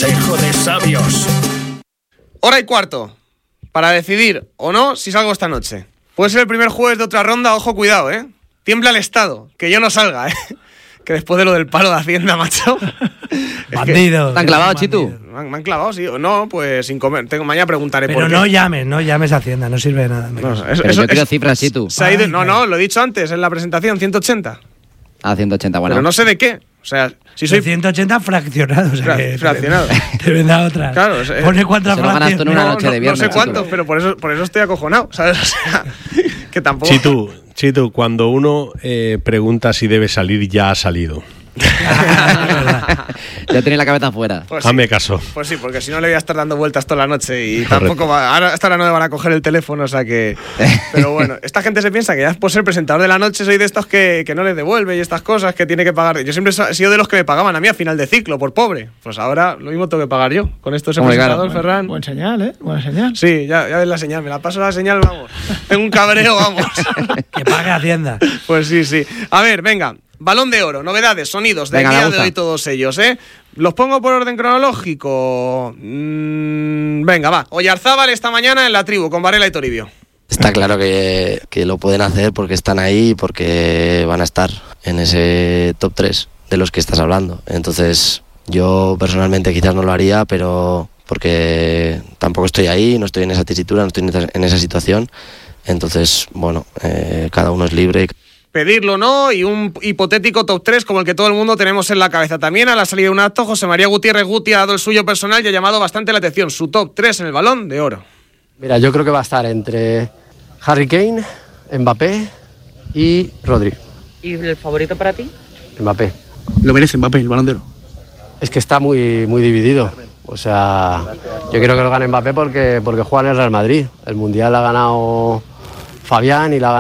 Consejo de sabios. Hora y cuarto para decidir o no si salgo esta noche. Puede ser el primer jueves de otra ronda, ojo, cuidado, Tiembla el Estado, que yo no salga, Que después de lo del paro de Hacienda, macho. Bandido. ¿Te han clavado, Chitu? Me han clavado, sí. No, pues sin comer. Mañana preguntaré pero por qué. Pero no llames a Hacienda, no sirve de nada. Yo quiero cifras, Chitu. No, lo he dicho antes en la presentación, 180. Ah, 180, bueno. Pero no sé de qué. O sea, si soy... 180 fraccionados. Fraccionado. Te vendrá otra. Claro. Pone cuántas se lo ganas tú en una noche de viernes. No sé cuántos, pero por eso estoy acojonado, ¿sabes? O sea, que tampoco... Chitu, cuando uno pregunta si debe salir, ya ha salido. Ya tenía la cabeza afuera. Pues hazme caso. Pues sí, porque si no le voy a estar dando vueltas toda la noche y tampoco ahora hasta ahora no me van a coger el teléfono, o sea que... Pero bueno, esta gente se piensa que ya por ser presentador de la noche soy de estos que no les devuelve y estas cosas que tiene que pagar. Yo siempre he sido de los que me pagaban a mí a final de ciclo, por pobre. Pues ahora lo mismo tengo que pagar yo. Con esto ese presentador, claro. Ferran. Buen señal, Buena señal. Sí, ya ves la señal, me la paso la señal, vamos. Tengo un cabreo, vamos. Que pague Hacienda. Pues sí. A ver, venga. Balón de Oro, novedades, sonidos del día de hoy, todos ellos, ¿Los pongo por orden cronológico? Venga, va. Oyarzábal esta mañana en La Tribu con Varela y Toribio. Está claro que lo pueden hacer porque están ahí y porque van a estar en ese top 3 de los que estás hablando. Entonces, yo personalmente quizás no lo haría, pero porque tampoco estoy ahí, no estoy en esa tesitura, no estoy en esa situación. Entonces, bueno, cada uno es libre. Pedirlo no, y un hipotético top 3 como el que todo el mundo tenemos en la cabeza. También a la salida de un acto, José María Gutiérrez Guti ha dado el suyo personal y ha llamado bastante la atención. Su top 3 en el Balón de Oro. Mira, yo creo que va a estar entre Harry Kane, Mbappé y Rodri. ¿Y el favorito para ti? Mbappé. Lo merece Mbappé, el Balón de Oro. Es que está muy dividido. O sea, yo quiero que lo gane Mbappé porque juega en el Real Madrid. El Mundial ha ganado Fabián y ha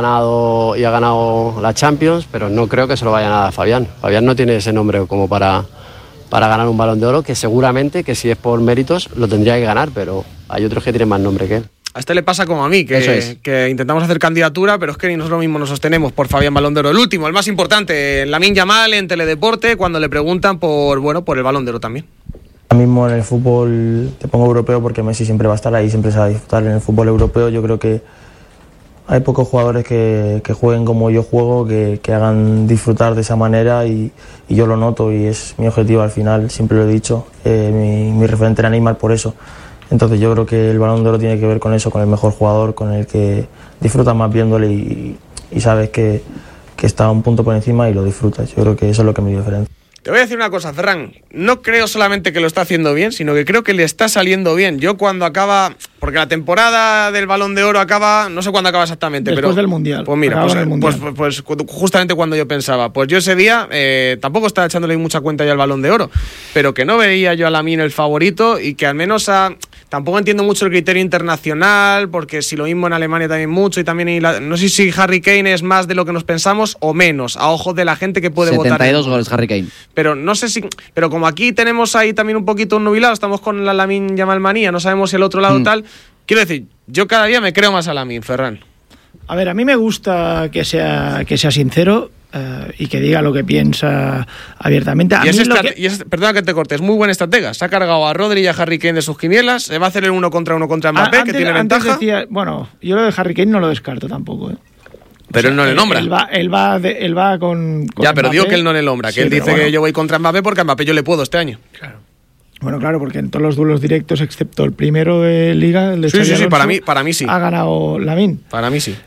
ganado la Champions, pero no creo que se lo vayan a dar a Fabián. Fabián no tiene ese nombre como para ganar un Balón de Oro, que seguramente que si es por méritos lo tendría que ganar, pero hay otros que tienen más nombre que él. A este le pasa como a mí, que intentamos hacer candidatura, pero es que ni nosotros mismos nos sostenemos por Fabián Balón de Oro. El último, el más importante, Lamine Yamal en Teledeporte, cuando le preguntan por el Balón de Oro también. Ahora mismo en el fútbol te pongo europeo porque Messi siempre va a estar ahí, siempre se va a disfrutar. En el fútbol europeo yo creo que hay pocos jugadores que jueguen como yo juego, que hagan disfrutar de esa manera y yo lo noto y es mi objetivo al final, siempre lo he dicho, mi referente era Neymar por eso. Entonces yo creo que el Balón de Oro tiene que ver con eso, con el mejor jugador, con el que disfrutas más viéndole y sabes que está un punto por encima y lo disfrutas. Yo creo que eso es lo que me diferencia. Te voy a decir una cosa, Ferran. No creo solamente que lo está haciendo bien, sino que creo que le está saliendo bien. Yo cuando acaba... Porque la temporada del Balón de Oro acaba... No sé cuándo acaba exactamente, después del Mundial. Pues mira, pues justamente cuando yo pensaba. Pues yo ese día tampoco estaba echándole mucha cuenta ya al Balón de Oro, pero que no veía yo a Lamine el favorito y que al menos tampoco entiendo mucho el criterio internacional, porque si lo mismo en Alemania también mucho y también... no sé si Harry Kane es más de lo que nos pensamos o menos, a ojos de la gente que puede 72 votar. 72 goles Harry Kane. Pero no sé si... Pero como aquí tenemos ahí también un poquito un nubilado, estamos con la Lamine Yamal manía, no sabemos si el otro lado tal... Quiero decir, yo cada día me creo más a Lamine, Ferran. A ver, a mí me gusta que sea sincero y que diga lo que piensa abiertamente. Perdona que te corte, es muy buen estratega. Se ha cargado a Rodri y a Harry Kane de sus quinielas. Se va a hacer el 1 contra Mbappé, que tiene ventaja. Bueno, yo lo de Harry Kane no lo descarto tampoco, Pero él no le nombra. Él va con ya, pero Mbappé. digo que él no le nombra, que sí, él dice que yo voy contra Mbappé porque a Mbappé yo le puedo este año. Claro. Bueno, claro, porque en todos los duelos directos, excepto el primero de Liga, el de Xabi Alonso, para mí sí. Ha ganado Lamine. Para mí sí.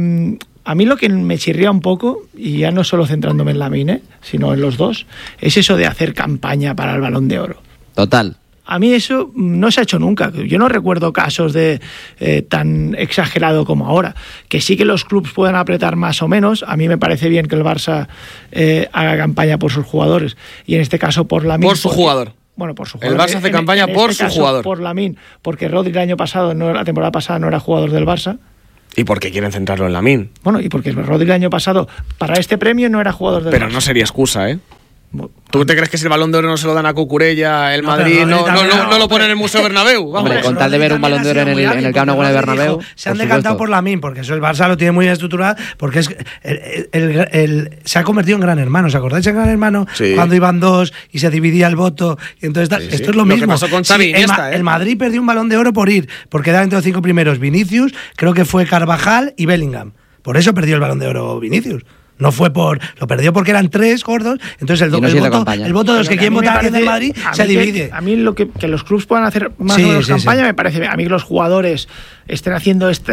A mí lo que me chirría un poco, y ya no solo centrándome en Lamine, sino en los dos, es eso de hacer campaña para el Balón de Oro. Total. A mí eso no se ha hecho nunca. Yo no recuerdo casos de tan exagerado como ahora. Que sí que los clubes puedan apretar más o menos. A mí me parece bien que el Barça haga campaña por sus jugadores. Y en este caso por Lamine. Por su jugador. Bueno, por su jugador. El Barça hace campaña por su jugador. Por Lamine, porque Rodri la temporada pasada no era jugador del Barça. ¿Y por qué quieren centrarlo en Lamine? Bueno, y porque Rodri el año pasado, para este premio, no era jugador del Barça. Pero no sería excusa, ¿eh? ¿Tú te crees que si el Balón de Oro no se lo dan a Cucurella, el No, Madrid pero no lo pone en el Museo Bernabéu? Vamos. Hombre, con tal de ver un Balón de Oro en el Camp Nou o en el Bernabéu. Se han por decantado supuesto. por Lamine, porque eso el Barça lo tiene muy bien estructurado, porque es se ha convertido en gran hermano. ¿Os acordáis en gran hermano? Sí. Cuando iban dos y se dividía el voto. Y entonces Sí. esto es lo Lo que mismo. pasó con Xavi Sí, Iniesta, el Madrid perdió un Balón de Oro por ir, porque era entre los 5 primeros Vinicius, creo que fue Carvajal y Bellingham. Por eso perdió el Balón de Oro Vinicius. No fue lo perdió porque eran 3 gordos, entonces Y no se hizo campaña. el voto de los que quieren votar en el Madrid se divide. A mí lo que los clubs puedan hacer más Sí, o menos sí, campaña sí. me parece bien. A mí que los jugadores estén haciendo no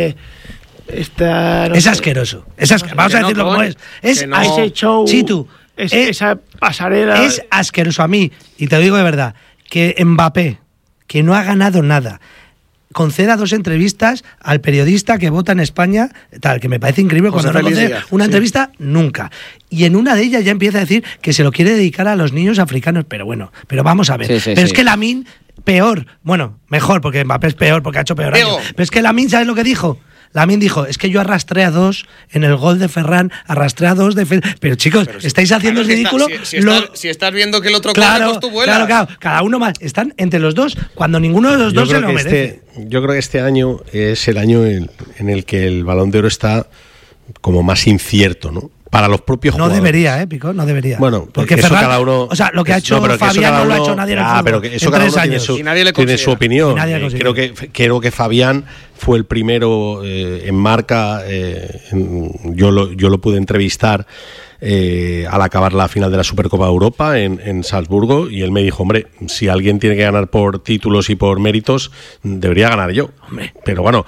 Es sé, asqueroso. Vamos a que no, decirlo como coño, es. Es que no. ese show, Chitu, esa pasarela. es asqueroso a mí, y te lo digo de verdad, que Mbappé, que no ha ganado nada, conceda 2 entrevistas al periodista que vota en España, tal, que me parece increíble. José Cuando no Félix concede Díaz, una sí. entrevista, nunca. Y en una de ellas ya empieza a decir que se lo quiere dedicar a los niños africanos. Pero bueno, pero vamos a ver. Sí, sí, pero sí. es que Lamine, peor. Bueno, mejor, porque Mbappé es peor, porque ha hecho peor año. Pero es que Lamine, ¿sabes lo que dijo? Lamine dijo, es que yo arrastré a 2 en el gol de Ferran, arrastré a 2 de Pero chicos, estáis haciendo el ridículo. Si estás viendo que el otro Claro, corre, pues tú vuelas. claro, cada uno más. Están entre los dos cuando ninguno de los dos se lo merece. Yo creo que este año es el año en el que el Balón de Oro está como más incierto, ¿no? Para los propios No jugadores. debería, Pico, no debería. Bueno, porque eso Ferran, cada uno. o sea, lo que ha hecho pero que eso Fabián cada no lo ha uno- hecho nadie en el fútbol. pero que eso en cada 3 uno tiene años. su, Y nadie le tiene su considera. opinión. Y nadie le considera. Creo que Fabián fue el primero en marca. Yo lo pude entrevistar al acabar la final de la Supercopa de Europa en Salzburgo, y él me dijo, hombre, si alguien tiene que ganar por títulos y por méritos, debería ganar yo. Hombre. Pero bueno,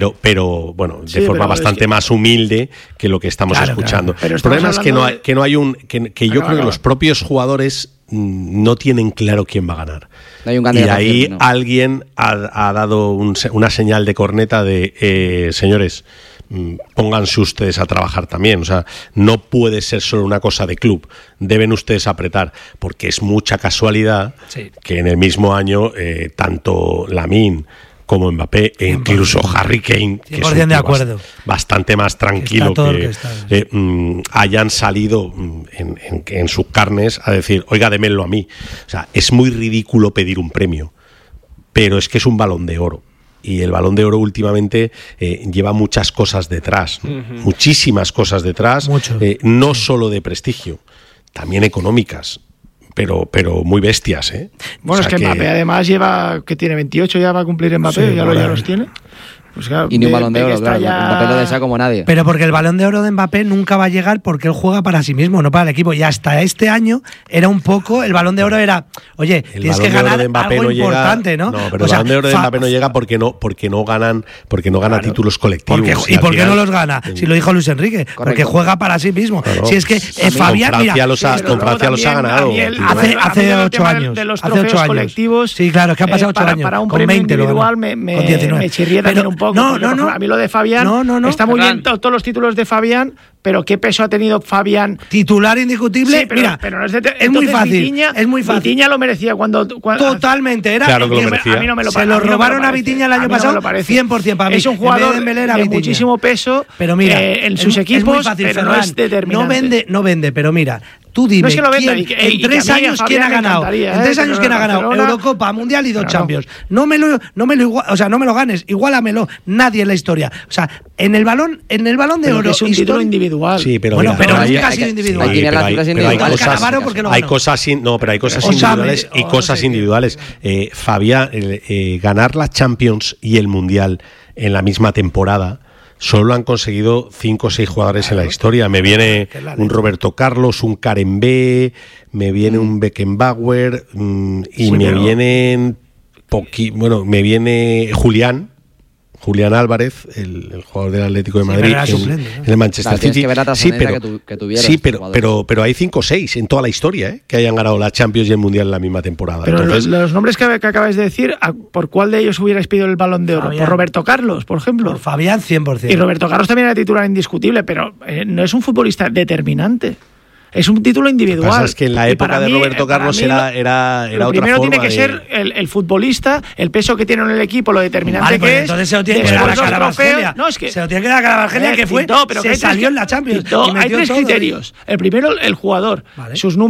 bueno, Sí, de forma pero bastante es que- más humilde que lo que estamos Claro, escuchando. claro. Pero El problema es estamos que no hay, hablando que no hay un que yo Acaba, creo que acaba. los propios jugadores no tienen claro quién va a ganar. No hay un Y candidato ahí firme, ¿no? alguien ha dado una señal de corneta de señores, pónganse ustedes a trabajar también. O sea, no puede ser solo una cosa de club. Deben ustedes apretar, porque es mucha casualidad Sí. que en el mismo año tanto Lamine como Mbappé e incluso Harry Kane, que es 100% un de tío acuerdo. bastante más tranquilo, Está todo que orquestado. hayan salido en sus carnes a decir, oiga, démelo a mí. O sea, es muy ridículo pedir un premio, pero es que es un Balón de Oro. Y el Balón de Oro últimamente lleva muchas cosas detrás, ¿no? Muchísimas cosas detrás, Mucho. no solo de prestigio, también económicas, pero muy bestias, ¿eh? Bueno, O sea es que Mbappé además lleva, que tiene 28, ya va a cumplir Mbappé, Sí, ya por ahí. los tiene. Pues claro, Y ni un Balón de que Oro, está claro. ya- Mbappé lo desea como nadie. Pero porque el Balón de Oro de Mbappé nunca va a llegar porque él juega para sí mismo, no para el equipo. Y hasta este año era un poco, el Balón de Oro era, oye, El tienes que Balón de Oro ganar de Mbappé algo no llega- importante, ¿no? No, pero O el sea, Balón de Oro de Mbappé no llega porque no gana títulos colectivos. ¿Y por qué no los gana? Si lo dijo Luis Enrique, porque juega para sí mismo. Claro. Si es que Fabián, con Francia mira, los ha pero luego ganado. también, Daniel, tío. hace el 8 tema años. de los hace trofeos 8 años. colectivos. Sí, claro, es que ha pasado 8 años. Para un con premio 20 lo ganó. individual Con 19. me chirría también Pero- un poco. No, porque, no, por no. ejemplo, a mí lo de Fabián No. está muy Ferran. bien todos los títulos de Fabián, pero ¿qué peso ha tenido Fabián? Titular indiscutible, Sí, pero, mira, pero no es, es muy entonces fácil. Es muy fácil. Vitinha lo merecía cuando Totalmente, era Claro que lo el merecía. A mí no me lo Se pa- lo a mí no me robaron a parece. Vitinha el A año mí no me pasado, lo parece. 100% para mí. Es un En vez jugador de Dembélé era de Vitinha. muchísimo peso Pero mira, en sus equipos, es muy fácil, pero no Ferran. es determinante. No vende, pero mira, tú dime, No es que lo venda, ¿quién- y que- y en que 3 a mí a años quién ha Fabián me ganado? encantaría, En 3 pero años quién ha ganado Barcelona- Eurocopa, Mundial y 2 Pero no. Champions. No me lo ganes, igualamelo, nadie en la historia. O sea, en el balón de Pero oro que es un título histórico- individual. Sí, pero Bueno, mira, pero hay- nunca ha hay sido que- individual. hay que ir a las cifras pero hay individuales. cosas, Cannavaro, ¿por qué no hay ganó? cosas pero hay cosas Osame, individuales y o cosas no sé qué. individuales. Fabián, ganar la Champions y el Mundial en la misma temporada solo lo han conseguido 5 o 6 jugadores en la historia. Me viene que es la un leche. Roberto Carlos, un Karembé, me viene un Beckenbauer y Sí, me pero- vienen me viene Julián Álvarez, el jugador del Atlético de Sí, Madrid, pero era en suplente, ¿no? en el Manchester Claro, tienes City. que ver la Sí, trascendencia pero, que tuvieron sí, estos jugadores. pero hay 5 o 6 en toda la historia que hayan ganado la Champions y el Mundial en la misma temporada. Pero Entonces, los nombres que acabáis de decir, ¿por cuál de ellos hubierais pedido el Balón de Oro? Fabián. ¿Por Roberto Carlos, por ejemplo? Por Fabián, 100%. Y Roberto Carlos también era titular indiscutible, pero no es un futbolista determinante. Es un título lo que individual. pasa es que en la Y época para de mí- Roberto para Carlos mí era lo otra primero forma tiene que de- ser el futbolista, el peso que tiene en el equipo, lo determinante Vale, pues que es. entonces se lo tiene que dar a después los Carabangelia. trofeos. No, es que se lo tiene que dar a Carabangelia, que fue, Tintó, pero se que hay salió tres- en la Champions. Tintó, y hay metió 3 todo. criterios. El primero, el jugador. Vale. Sus